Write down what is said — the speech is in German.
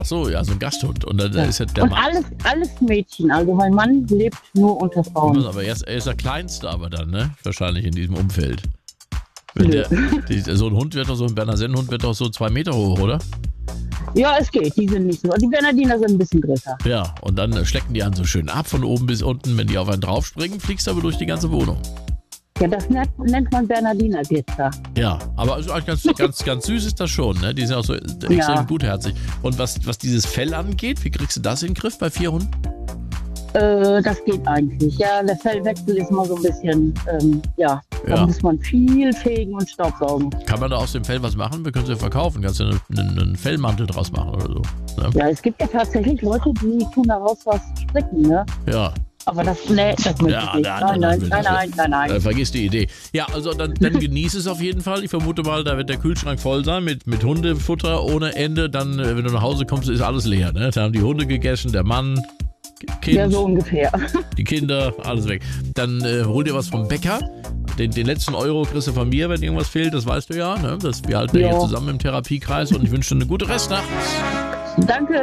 Ach so, ja, so ein Gasthund. Und dann ist ja der Und Mann. alles Mädchen. Also mein Mann lebt nur unter Frauen. Aber er ist der Kleinste aber dann, ne? Wahrscheinlich in diesem Umfeld. Wenn so ein Hund wird doch, so ein Berner Sennenhund wird doch so 2 Meter hoch, oder? Ja, es geht. Die sind nicht so. Die Bernardiner sind ein bisschen größer. Ja, und dann schlecken die einen so schön ab von oben bis unten. Wenn die auf einen draufspringen, fliegst du aber durch die ganze Wohnung. Ja, das nennt man Bernardiner Gitter. Ja, aber ist eigentlich ganz süß ist das schon, ne? Die sind auch so extrem gutherzig. Und was dieses Fell angeht, wie kriegst du das in den Griff bei 4 Hunden? Das geht eigentlich. Ja, der Fellwechsel ist mal so ein bisschen, da muss man viel fegen und staubsaugen. Kann man da aus dem Fell was machen? Wir können es ja verkaufen. Kannst du einen Fellmantel draus machen oder so. Ne? Ja, es gibt ja tatsächlich Leute, die tun daraus was stricken, ne? Ja. Aber das möchte ich nicht. Nein. Vergiss die Idee. Ja, also dann genieß es auf jeden Fall. Ich vermute mal, da wird der Kühlschrank voll sein mit Hundefutter ohne Ende. Dann, wenn du nach Hause kommst, ist alles leer. Ne? Da haben die Hunde gegessen, der Mann, Kind, ja, so ungefähr. die Kinder, alles weg. Dann hol dir was vom Bäcker. Den letzten Euro kriegst du von mir, wenn irgendwas fehlt. Das weißt du ja. Ne? Wir halten ja hier zusammen im Therapiekreis und ich wünsche dir eine gute Restnacht. Danke.